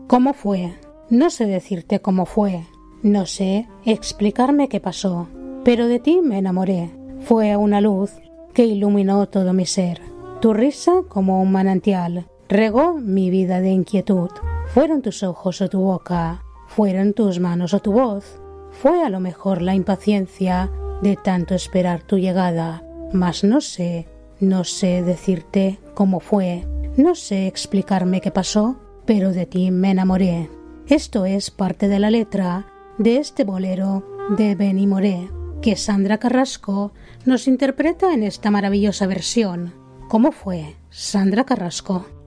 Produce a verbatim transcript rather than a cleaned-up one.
¿Cómo fue? No sé decirte cómo fue. No sé explicarme qué pasó. Pero de ti me enamoré. Fue una luz que iluminó todo mi ser. Tu risa como un manantial regó mi vida de inquietud. Fueron tus ojos o tu boca, fueron tus manos o tu voz. Fue a lo mejor la impaciencia de tanto esperar tu llegada. Mas no sé, no sé decirte cómo fue. No sé explicarme qué pasó, pero de ti me enamoré. Esto es parte de la letra de este bolero de Benny Moré, que Sandra Carrasco nos interpreta en esta maravillosa versión. ¿Cómo fue? Sandra Carrasco.